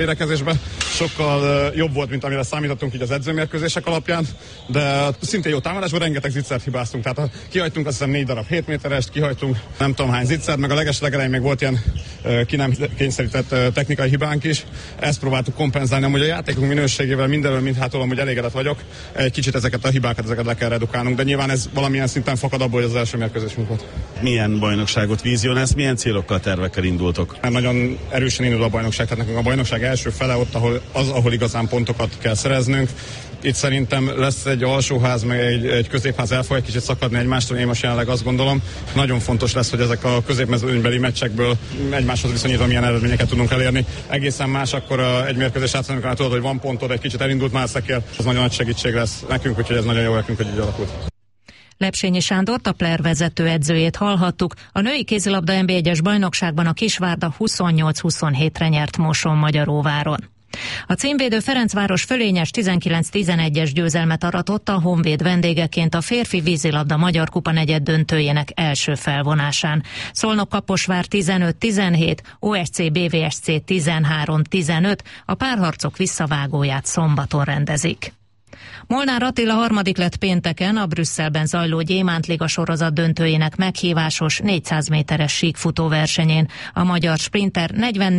Védekezésben sokkal jobb volt, mint amire számítottunk így az edzőmérkőzések alapján, de szintén jó támadásban rengeteg zicsert hibáztunk, tehát kihagytunk azt hiszem 4 darab 7 méterest, kihagytunk nem tudom hány zicsert, meg a legelején még volt ilyen ki nem kényszerített technikai hibánk is. Ezt próbáltuk kompenzálni, amúgy a játékunk minőségével mindenről mindhától amúgy elégedett vagyok. Egy kicsit ezeket a hibákat le kell redukálnunk, de nyilván ez valamilyen szinten fakad abból, hogy az első mérkőzésünk volt. Milyen bajnokságot vízionálsz, milyen célokkal, tervekkel indultok? Mert nagyon erősen indul a bajnokság, tehát nekünk a bajnokság első fele ott, ahol igazán pontokat kell szereznünk. Itt szerintem lesz egy alsóház, meg egy középház el fog egy kicsit szakadni egymástól, én most jelenleg azt gondolom. Nagyon fontos lesz, hogy ezek a középmezőnybeli meccsekből egymáshoz viszonyítva milyen eredményeket tudunk elérni. Egészen más akkor egy mérkőzés átszani, amikor tudod, hogy van pontod, egy kicsit elindult már szekér, ez nagyon nagy segítség lesz nekünk, úgyhogy ez nagyon jó nekünk, hogy így alakult. Lepsényi Sándort, a Player vezető edzőjét hallhattuk. A női kézilabda NB1-es bajnokságban a Kisvárda 28-27-re nyert Mosonmagyaróváron. A címvédő Ferencváros fölényes 19-11-es győzelmet aratott a Honvéd vendégeként a férfi vízilabda Magyar Kupa negyeddöntőjének első felvonásán. Szolnok-Kaposvár 15-17, OSC BVSC 13-15, a párharcok visszavágóját szombaton rendezik. Molnár Attila harmadik lett pénteken a Brüsszelben zajló Gyémántliga sorozat döntőjének meghívásos 400 méteres síkfutó versenyén. A magyar sprinter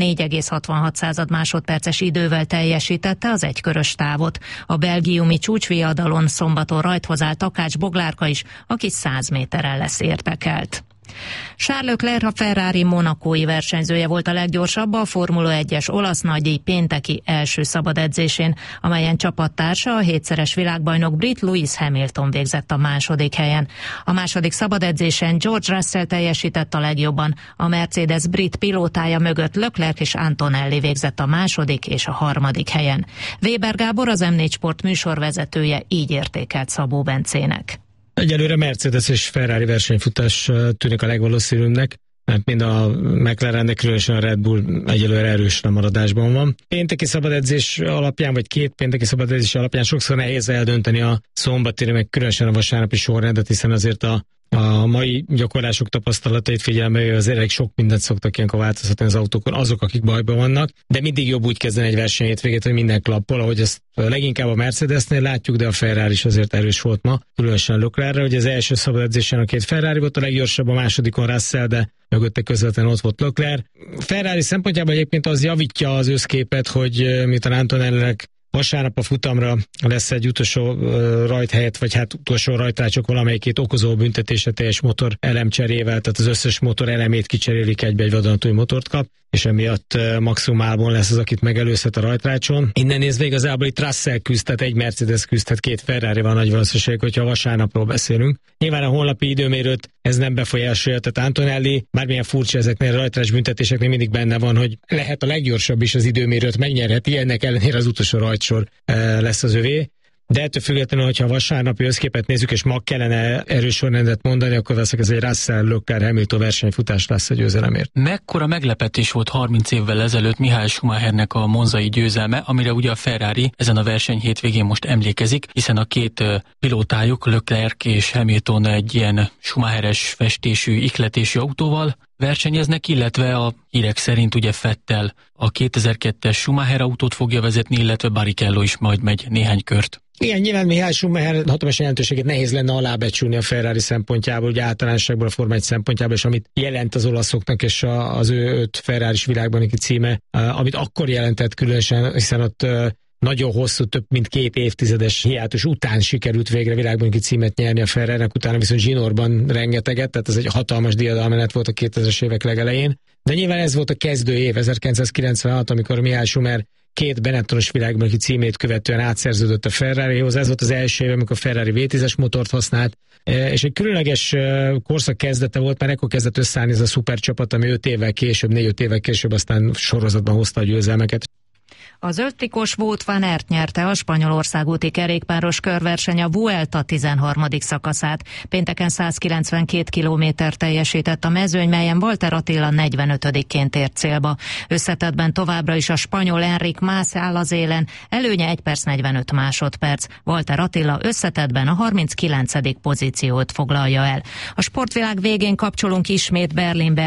44,66 másodperces idővel teljesítette az egykörös távot. A belgiumi csúcsviadalon szombaton rajthoz állt Takács Boglárka is, aki 100 méteren lesz érdekelt. Charles Leclerc, a Ferrari monakói versenyzője volt a leggyorsabb a Formula 1-es olasz nagydíj pénteki első szabad edzésén, amelyen csapattársa, a 7-szeres világbajnok brit Lewis Hamilton végzett a második helyen. A második szabad edzésen George Russell teljesített a legjobban, a Mercedes brit pilótája mögött Leclerc és Antonelli végzett a második és a harmadik helyen. Weber Gábor, az M4 Sport műsorvezetője így értékelt Szabó Bencének. Egyelőre Mercedes és Ferrari versenyfutás tűnik a legvalószínűbbnek, mert mind a McLarennek, különösen a Red Bull egyelőre erős lemaradásban van. Pénteki szabadedzés alapján, vagy két pénteki szabadedzés alapján sokszor nehéz eldönteni a szombati, meg különösen a vasárnapi sorrendet, hiszen azért a mai gyakorlások tapasztalatait figyelembe véve azért elég sok mindent szoktak ilyenkor változtatni az autókon, azok, akik bajban vannak, de mindig jobb úgy kezdeni egy verseny hétvégét, hogy minden klappol, ahogy ezt leginkább a Mercedesnél látjuk, de a Ferrari is azért erős volt ma, különösen Leclercre, hogy az első szabad edzésen a két Ferrari volt a leggyorsabb, a másodikon Russell, de mögötte közvetlenül ott volt Leclerc. Ferrari szempontjából egyébként az javítja az összképet, hogy miután Antonellinek vasárnap a futamra lesz egy utolsó rajthelyet, vagy hát utolsó rajtrácsok valamelyikét okozó büntetése teljes motor elemcserével, tehát az összes motor elemét kicserélik egy vadonatúj motort kap, és emiatt maximumálban lesz az, akit megelőzhet a rajtrácson. Innen nézve igazából itt Russell küzd, tehát egy Mercedes küzd, tehát két Ferrari van nagy valószínűség, hogyha vasárnapról beszélünk. Nyilván a honlapi időmérőt ez nem befolyásolja, tehát Antonelli, bármilyen furcsa ezeknél a rajtrás büntetéseknél mindig benne van, hogy lehet a leggyorsabb is az időmérőt megnyerheti, ennek ellenére az utolsó rajtsor lesz az övé. De ettől függetlenül, hogyha vasárnapi összképet nézzük, és ma kellene erős sorrendet mondani, akkor ez egy Russell, Leclerc, Hamilton versenyfutás lesz a győzelemért. Mekkora meglepetés volt 30 évvel ezelőtt Michael Schumachernek a monzai győzelme, amire ugye a Ferrari ezen a verseny hétvégén most emlékezik, hiszen a két pilótájuk, Leclerc és Hamilton egy ilyen Schumacheres festésű, ihletésű autóval versenyeznek, illetve a hírek szerint ugye Vettel a 2002-es Schumacher autót fogja vezetni, illetve Barrichello is majd megy néhány kört. Igen, nyilván Michael Schumacher hatalmas jelentőségét nehéz lenne alábecsülni a Ferrari szempontjából, ugye általánosságból a Forma 1 szempontjából, és amit jelent az olaszoknak és az ő 5 Ferraris világbajnoki címe, amit akkor jelentett különösen, hiszen ott nagyon hosszú, több mint 2 évtizedes hiátus után sikerült végre világbajnoki címet nyerni a Ferrarinek, utána viszont zsinórban rengeteget, tehát ez egy hatalmas diadalmenet volt a 2000-es évek legelején. De nyilván ez volt a kezdő év, 1996, amikor Michael Schumacher 2 Benettonos világbajnoki címét követően átszerződött a Ferrarihoz. Ez volt az első év, amikor a Ferrari V10-es motort használt, és egy különleges korszak kezdete volt, mert ekkor kezdett összeállni ez a szupercsapat, ami 4-5 évvel később aztán sorozatban hozta a győzelmeket. A zöldtrikós Wout van Aert nyerte a Spanyolország úti kerékpáros körverseny a Vuelta 13. szakaszát. Pénteken 192 kilométer teljesített a mezőny, melyen Walter Attila 45-ként ért célba. Összetettben továbbra is a spanyol Enric Mas áll az élen, előnye 1 perc 45 másodperc. Walter Attila összetettben a 39. pozíciót foglalja el. A sportvilág végén kapcsolunk ismét Berlinbe a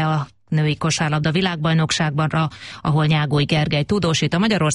női kosárlabda világbajnokságbanra, ahol Nyágoly Gergely tudósít, a Magyarország